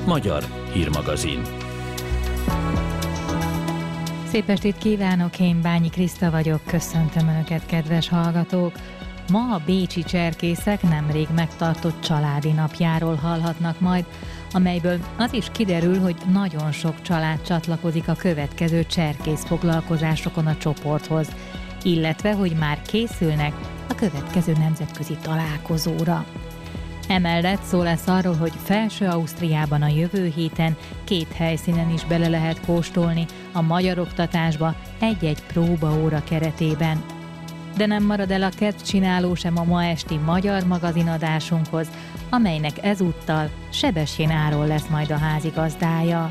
Magyar hírmagazin. Szép estét kívánok, én Bányi Kriszta vagyok, köszöntöm Önöket, kedves hallgatók! Ma a bécsi cserkészek nemrég megtartott családi napjáról hallhatnak majd, amelyből az is kiderül, hogy nagyon sok család csatlakozik a következő cserkész foglalkozásokon a csoporthoz, illetve hogy már készülnek a következő nemzetközi találkozóra. Emellett szó lesz arról, hogy Felső-Ausztriában a jövő héten 2 helyszínen is bele lehet kóstolni a magyar oktatásba egy-egy próbaóra keretében. De nem marad el a kedvcsináló sem a ma esti magyar magazinadásunkhoz, amelynek ezúttal Sebestyén Áron lesz majd a házigazdája.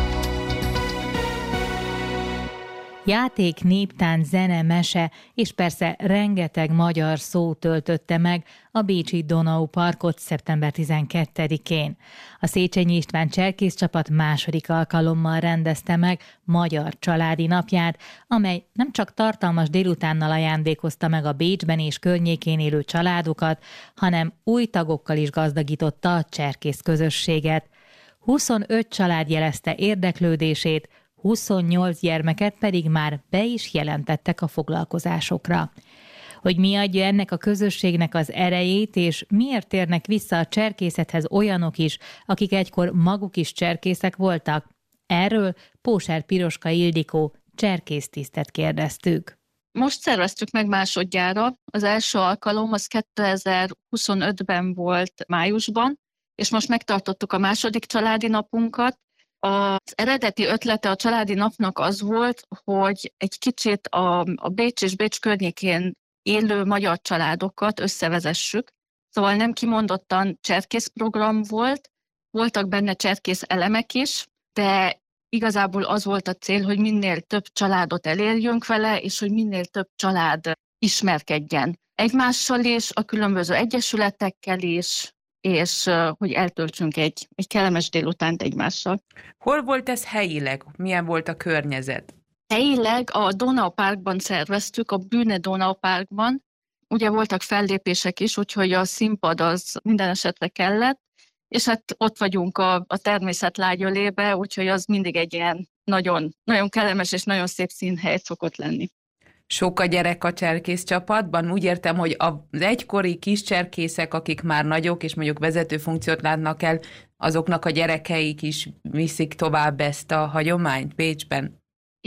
Játék, néptánc, zene, mese és persze rengeteg magyar szó töltötte meg a bécsi Donau Parkot szeptember 12-én. A Széchenyi István cserkészcsapat második alkalommal rendezte meg magyar családi napját, amely nem csak tartalmas délutánnal ajándékozta meg a Bécsben és környékén élő családokat, hanem új tagokkal is gazdagította a cserkész közösséget. 25 család jelezte érdeklődését, 28 gyermeket pedig már be is jelentettek a foglalkozásokra. Hogy mi adja ennek a közösségnek az erejét, és miért térnek vissza a cserkészethez olyanok is, akik egykor maguk is cserkészek voltak? Erről Póser Piroska Ildikó cserkésztisztet kérdeztük. Most szerveztük meg másodjára. Az első alkalom az 2025-ben volt májusban, és most megtartottuk a második családi napunkat. Az eredeti ötlete a családi napnak az volt, hogy egy kicsit a Bécs és Bécs környékén élő magyar családokat összevezessük. Szóval nem kimondottan cserkész program volt, voltak benne cserkész elemek is, de igazából az volt a cél, hogy minél több családot elérjünk vele, és hogy minél több család ismerkedjen egymással is, a különböző egyesületekkel is, és hogy eltöltsünk egy kellemes délutánt egymással. Hol volt ez helyileg? Milyen volt a környezet? Helyileg a Donau Parkban szerveztük, a Bühne Donau Parkban. Ugye voltak fellépések is, úgyhogy a színpad az minden esetre kellett, és hát ott vagyunk a természet lágyolébe, úgyhogy az mindig egy ilyen nagyon, nagyon kellemes és nagyon szép színhely szokott lenni. Sok a gyerek a cserkész csapatban? Úgy értem, hogy az egykori kis cserkészek, akik már nagyok, és mondjuk vezető funkciót látnak el, azoknak a gyerekeik is viszik tovább ezt a hagyományt Bécsben?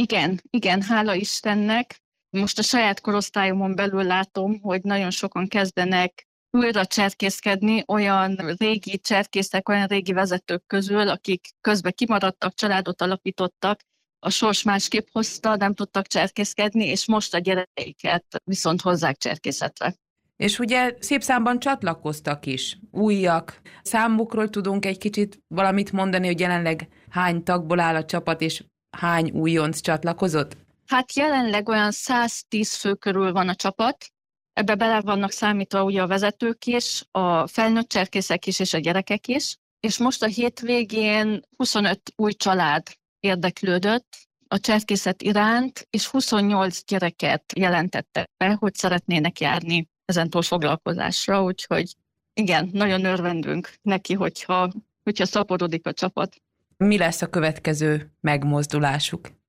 Igen, hála Istennek. Most a saját korosztályomon belül látom, hogy nagyon sokan kezdenek újra cserkészkedni, olyan régi cserkészek, olyan régi vezetők közül, akik közben kimaradtak, családot alapítottak, a sors másképp hozta, nem tudtak cserkészkedni, és most a gyerekeiket viszont hozzák cserkészetre. És ugye szép számban csatlakoztak is, újak. Számukról tudunk egy kicsit valamit mondani, hogy jelenleg hány tagból áll a csapat, és hány újonc csatlakozott? Hát jelenleg olyan 110 fő körül van a csapat. Ebbe bele vannak számítva ugye a vezetők is, a felnőtt cserkészek is, és a gyerekek is. És most a hétvégén 25 új család érdeklődött a cserkészet iránt, és 28 gyereket jelentettek be, hogy szeretnének járni ezentúl foglalkozásra, úgyhogy igen, nagyon örvendünk neki, hogyha szaporodik a csapat. Mi lesz a következő megmozdulásuk?